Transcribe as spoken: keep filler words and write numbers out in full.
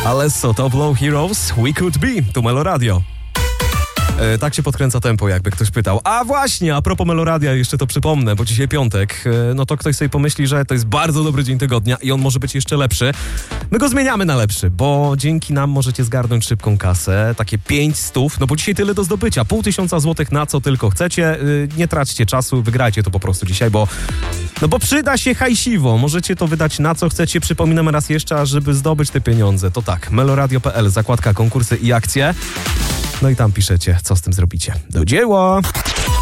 Alesso, Top Low Heroes, We Could Be, tu Meloradio. E, tak się podkręca tempo, jakby ktoś pytał. A właśnie, a propos Meloradia, jeszcze to przypomnę, bo dzisiaj piątek, e, no to ktoś sobie pomyśli, że to jest bardzo dobry dzień tygodnia i on może być jeszcze lepszy. My go zmieniamy na lepszy, bo dzięki nam możecie zgarnąć szybką kasę, takie pięć stów, no bo dzisiaj tyle do zdobycia, pół tysiąca złotych na co tylko chcecie. E, nie traćcie czasu, wygrajcie to po prostu dzisiaj, bo no bo przyda się hajsiwo, możecie to wydać na co chcecie. Przypominam raz jeszcze, a żeby zdobyć te pieniądze, to tak, meloradio kropka p l, zakładka konkursy i akcje. No i tam piszecie, co z tym zrobicie. Do dzieła!